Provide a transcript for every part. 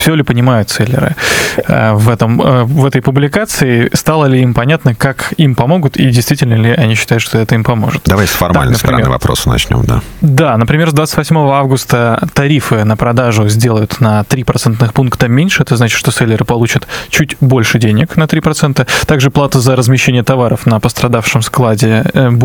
Все ли понимают селлеры в этой публикации? Стало ли им понятно, как им помогут, и действительно ли они считают, что это им поможет? Давай с формальной стороны вопроса начнем, да. Да, например, с 28 августа тарифы на продажу сделают на 3% пункта меньше. Это значит, что селлеры получат чуть больше денег на 3%. Также плата за размещение товаров на пострадавшем складе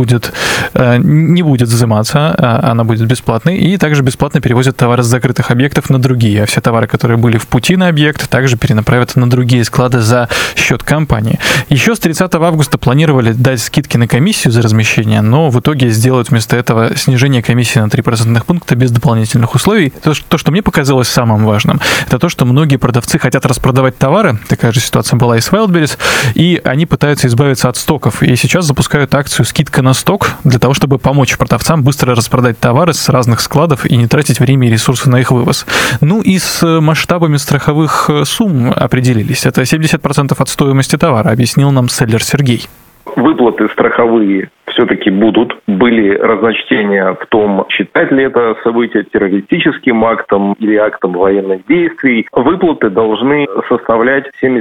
не будет взиматься, она будет бесплатной. И также бесплатно перевозят товары с закрытых объектов на другие. А все товары, которые были в пути на объект, также перенаправят на другие склады за счет компании. Еще с 30 августа планировали дать скидки на комиссию за размещение, но в итоге сделают вместо этого снижение комиссии на 3% пункта без дополнительных условий. То, что мне показалось самым важным, это то, что многие продавцы хотят распродавать товары. Такая же ситуация была и с Wildberries, и они пытаются избавиться от стоков. И сейчас запускают акцию «Скидка на сток» для того, чтобы помочь продавцам быстро распродать товары с разных складов и не тратить время и ресурсы на их вывоз. Ну и с масштабами страховых сумм определились. Это 70% от стоимости товара, объяснил нам селлер Сергей. Выплаты страховые все-таки будут. Были разночтения в том, считать ли это событие террористическим актом или актом военных действий. Выплаты должны составлять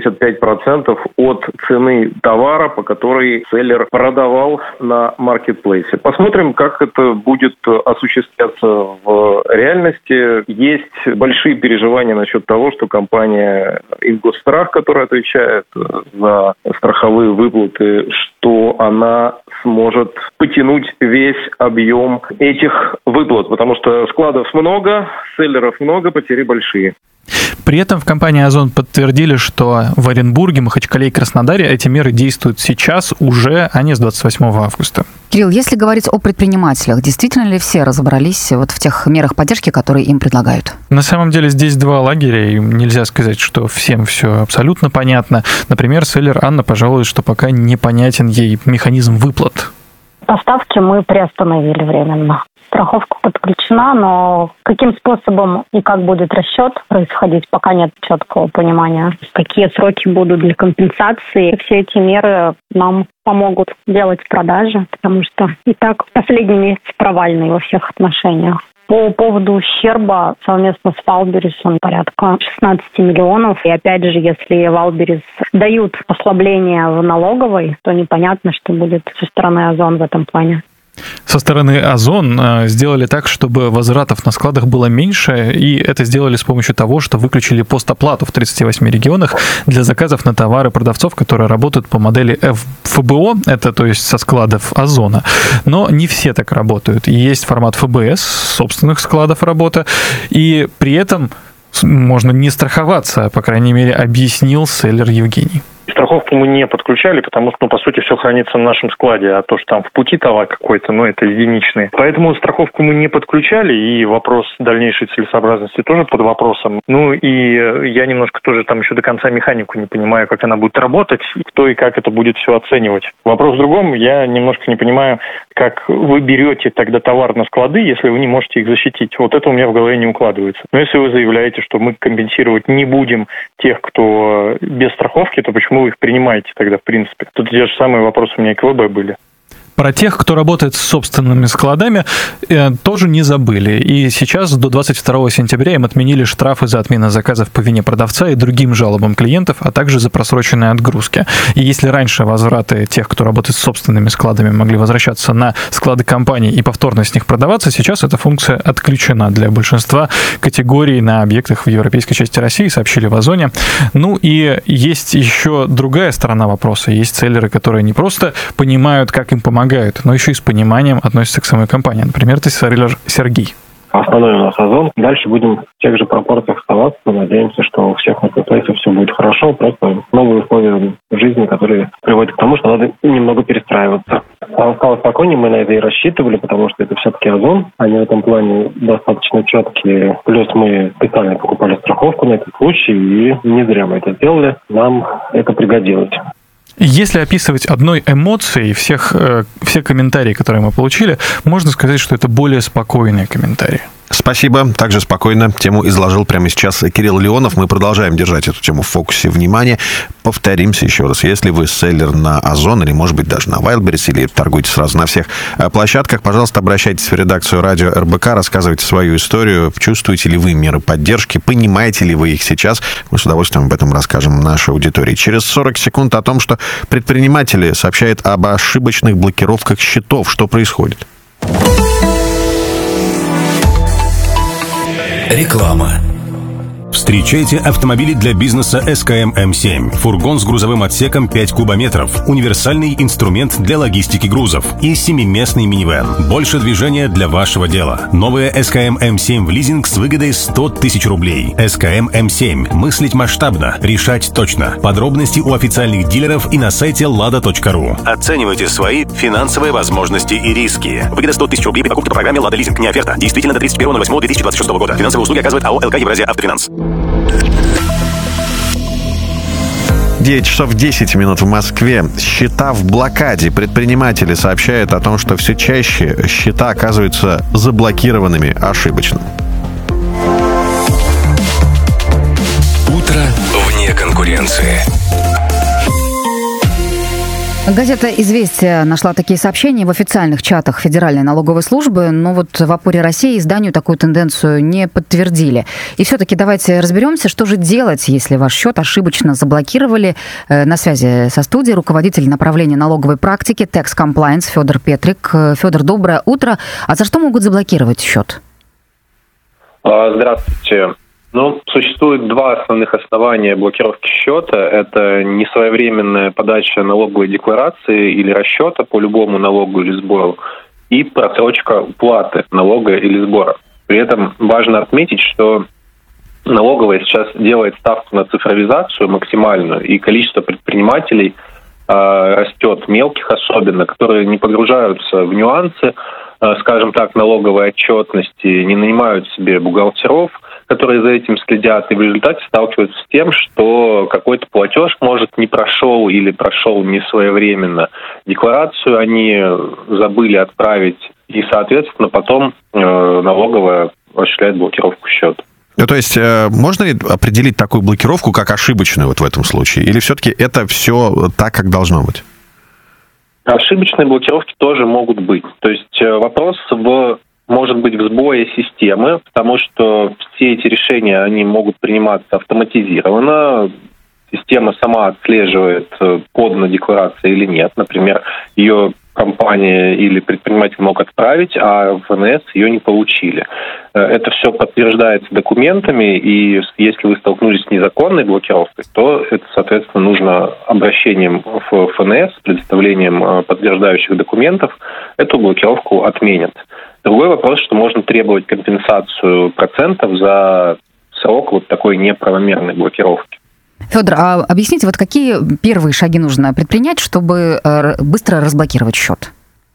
75% от цены товара, по которой селлер продавал на маркетплейсе. Посмотрим, как это будет осуществляться в реальности. Есть большие переживания насчет того, что компания Ингосстрах, которая отвечает за страховые выплаты, что она сможет потянуть весь объем этих выплат, потому что складов много, селлеров много, потери большие. При этом в компании «Озон» подтвердили, что в Оренбурге, Махачкале и Краснодаре эти меры действуют сейчас уже, а не с 28 августа. Кирилл, если говорить о предпринимателях, действительно ли все разобрались вот в тех мерах поддержки, которые им предлагают? На самом деле здесь два лагеря, и нельзя сказать, что всем все абсолютно понятно. Например, селлер Анна пожалует, что пока непонятен ей механизм выплат. Поставки мы приостановили временно. Страховка подключена, но каким способом и как будет расчет происходить, пока нет четкого понимания. Какие сроки будут для компенсации. Все эти меры нам помогут делать продажи, потому что и так последний месяц провальный во всех отношениях. По поводу ущерба совместно с Wildberries порядка 16 миллионов. И опять же, если Wildberries дают послабление в налоговой, то непонятно, что будет со стороны Озон в этом плане. Со стороны Озон сделали так, чтобы возвратов на складах было меньше, и это сделали с помощью того, что выключили постоплату в 38 регионах для заказов на товары продавцов, которые работают по модели ФБО, это то есть со складов Озона. Но не все так работают. Есть формат ФБС, собственных складов работа, и при этом можно не страховаться, по крайней мере, объяснил селлер Евгений. Страховку мы не подключали, потому что, по сути, все хранится на нашем складе, а то, что там в пути товар какой-то, это единичный. Поэтому страховку мы не подключали, и вопрос дальнейшей целесообразности тоже под вопросом. И я немножко тоже там еще до конца механику не понимаю, как она будет работать, кто и как это будет все оценивать. Вопрос в другом, я немножко не понимаю, как вы берете тогда товар на склады, если вы не можете их защитить. Вот это у меня в голове не укладывается. Но если вы заявляете, что мы компенсировать не будем тех, кто без страховки, то почему вы их принимаете тогда, в принципе? Тут те же самые вопросы у меня и к ВБ были. Про тех, кто работает с собственными складами, тоже не забыли. И сейчас до 22 сентября им отменили штрафы за отмену заказов по вине продавца и другим жалобам клиентов, а также за просроченные отгрузки. И если раньше возвраты тех, кто работает с собственными складами, могли возвращаться на склады компаний и повторно с них продаваться, сейчас эта функция отключена для большинства категорий на объектах в европейской части России, сообщили в Озоне. И есть еще другая сторона вопроса. Есть селлеры, которые не просто понимают, как им помогать, но еще и с пониманием относятся к самой компании. Например, это селлер Сергей. Основной у нас Озон. Дальше будем в тех же пропорциях оставаться. Надеемся, что у всех маркетплейсов все будет хорошо. Просто новые условия жизни, которые приводят к тому, что надо немного перестраиваться. А стало спокойнее, мы на это и рассчитывали, потому что это все-таки Озон. Они в этом плане достаточно четкие. Плюс мы специально покупали страховку на этот случай, и не зря мы это сделали. Нам это пригодилось. Если описывать одной эмоцией все комментарии, которые мы получили, можно сказать, что это более спокойные комментарии. Спасибо. Также спокойно тему изложил прямо сейчас Кирилл Леонов. Мы продолжаем держать эту тему в фокусе внимания. Повторимся еще раз. Если вы селлер на Озон или, может быть, даже на Wildberries, или торгуете сразу на всех площадках, пожалуйста, обращайтесь в редакцию радио РБК, рассказывайте свою историю. Чувствуете ли вы меры поддержки? Понимаете ли вы их сейчас? Мы с удовольствием об этом расскажем нашей аудитории. Через 40 секунд о том, что предприниматели сообщают об ошибочных блокировках счетов. Что происходит? Реклама. Встречайте автомобили для бизнеса СКМ М7. Фургон с грузовым отсеком 5 кубометров, универсальный инструмент для логистики грузов и 7-местный минивэн. Больше движения для вашего дела. Новая СКМ М7 в лизинг с выгодой 100 тысяч рублей. СКМ М7. Мыслить масштабно, решать точно. Подробности у официальных дилеров и на сайте lada.ru. Оценивайте свои финансовые возможности и риски. Выгода 100 тысяч рублей при покупке по программе «Лада Лизинг». Не оферта. Действительно до 31.08.2026 года. Финансовые услуги оказывает АО «ЛК Евразия Автофинанс». 9 часов 10 минут в Москве. Счета в блокаде. Предприниматели сообщают о том, что все чаще счета оказываются заблокированными ошибочно. Утро вне конкуренции. Газета «Известия» нашла такие сообщения в официальных чатах Федеральной налоговой службы, но вот в «Опоре России» изданию такую тенденцию не подтвердили. И все-таки давайте разберемся, что же делать, если ваш счет ошибочно заблокировали. На связи со студией руководитель направления налоговой практики Tax Compliance Федор Петрик. Федор, доброе утро. А за что могут заблокировать счет? Здравствуйте. Существует два основных основания блокировки счета. Это несвоевременная подача налоговой декларации или расчета по любому налогу или сбору и просрочка уплаты налога или сбора. При этом важно отметить, что налоговая сейчас делает ставку на цифровизацию максимальную, и количество предпринимателей растет, мелких особенно, которые не погружаются в нюансы, скажем так, налоговой отчетности, не нанимают себе бухгалтеров, которые за этим следят, и в результате сталкиваются с тем, что какой-то платеж, может, не прошел или прошел не своевременно. Декларацию они забыли отправить, и, соответственно, потом налоговая осуществляет блокировку счета. То есть можно ли определить такую блокировку как ошибочную вот в этом случае? Или все-таки это все так, как должно быть? Ошибочные блокировки тоже могут быть. То есть вопрос может быть в сбое системы, потому что все эти решения, они могут приниматься автоматизированно. Система сама отслеживает, подана декларация или нет. Например, ее компания или предприниматель мог отправить, а в ФНС ее не получили. Это все подтверждается документами, и если вы столкнулись с незаконной блокировкой, то это, соответственно, нужно обращением в ФНС, предоставлением подтверждающих документов, эту блокировку отменят. Другой вопрос, что можно требовать компенсацию процентов за срок вот такой неправомерной блокировки. Федор, а объясните, вот какие первые шаги нужно предпринять, чтобы быстро разблокировать счет?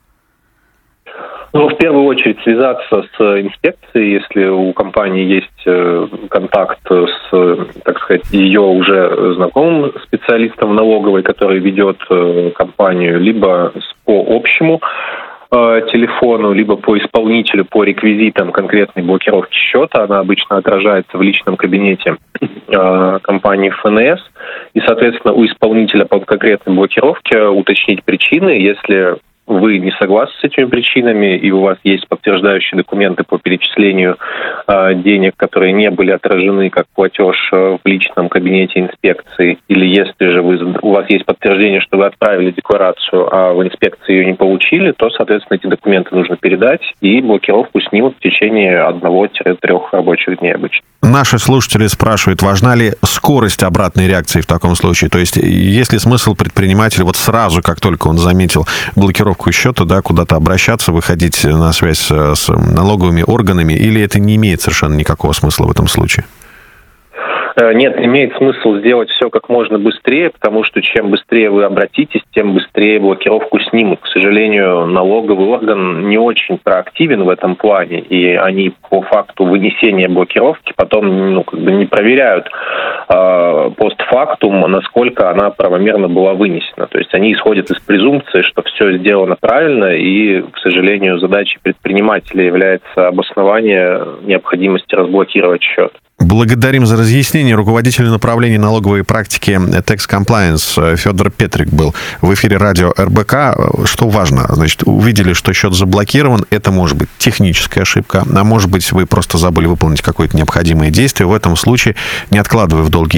В первую очередь связаться с инспекцией, если у компании есть контакт с, так сказать, ее уже знакомым специалистом налоговой, который ведет компанию, либо по общему телефону, либо по исполнителю, по реквизитам конкретной блокировки счета. Она обычно отражается в личном кабинете компании ФНС. И, соответственно, у исполнителя по конкретной блокировке уточнить причины. Если вы не согласны с этими причинами, и у вас есть подтверждающие документы по перечислению денег, которые не были отражены как платеж в личном кабинете инспекции, или если же у вас есть подтверждение, что вы отправили декларацию, а в инспекции ее не получили, то, соответственно, эти документы нужно передать, и блокировку снимут в течение 1-3 рабочих дней обычно. Наши слушатели спрашивают, важна ли скорость обратной реакции в таком случае? То есть, есть ли смысл предпринимателю вот сразу, как только он заметил блокировку счета, да, куда-то обращаться, выходить на связь с налоговыми органами, или это не имеет совершенно никакого смысла в этом случае? Нет, имеет смысл сделать все как можно быстрее, потому что чем быстрее вы обратитесь, тем быстрее блокировку снимут. К сожалению, налоговый орган не очень проактивен в этом плане, и они по факту вынесения блокировки потом не проверяют, постфактум, насколько она правомерно была вынесена. То есть они исходят из презумпции, что все сделано правильно, и, к сожалению, задачей предпринимателя является обоснование необходимости разблокировать счет. Благодарим за разъяснение. Руководитель направления налоговой практики Tax Compliance Федор Петрик был в эфире радио РБК. Что важно, значит, увидели, что счет заблокирован. Это может быть техническая ошибка, а может быть, вы просто забыли выполнить какое-то необходимое действие. В этом случае, не откладывая в долгий